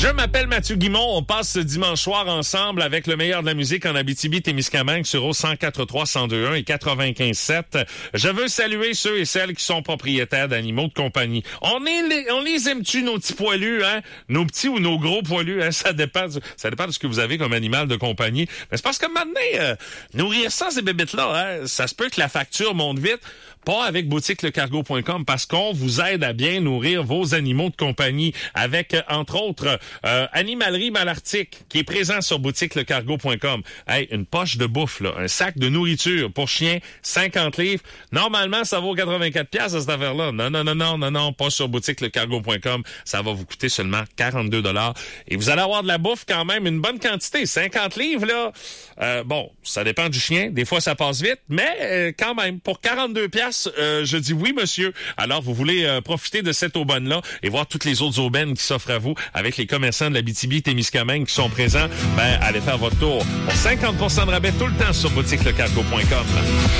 Je m'appelle Mathieu Guimond. On passe ce dimanche soir ensemble avec le meilleur de la musique en Abitibi-Témiscamingue sur au 104.3, 102.1 et 95.7. Je veux saluer ceux et celles qui sont propriétaires d'animaux de compagnie. On les aime-tu, nos petits poilus, hein? Nos petits ou nos gros poilus, hein? Ça dépend de ce que vous avez comme animal de compagnie. Mais c'est parce que maintenant, nourrir ça, ces bébites-là, hein, ça se peut que la facture monte vite. Pas avec boutiquelecargo.com parce qu'on vous aide à bien nourrir vos animaux de compagnie avec, entre autres, Animalerie Malartic qui est présent sur boutiquelecargo.com. Hey, une poche de bouffe, là, un sac de nourriture pour chien, 50 livres. Normalement, ça vaut 84 piastres cette affaire-là. Non, pas sur boutiquelecargo.com. Ça va vous coûter seulement 42 $. Et vous allez avoir de la bouffe quand même, une bonne quantité. 50 livres, là. Bon, ça dépend du chien. Des fois, ça passe vite, mais quand même, pour 42 piastres, je dis oui, monsieur. Alors, vous voulez profiter de cette aubaine-là et voir toutes les autres aubaines qui s'offrent à vous avec les commerçants de l'Abitibi-Témiscamingue qui sont présents, allez faire votre tour. Pour 50% de rabais tout le temps sur boutiquelecargo.com.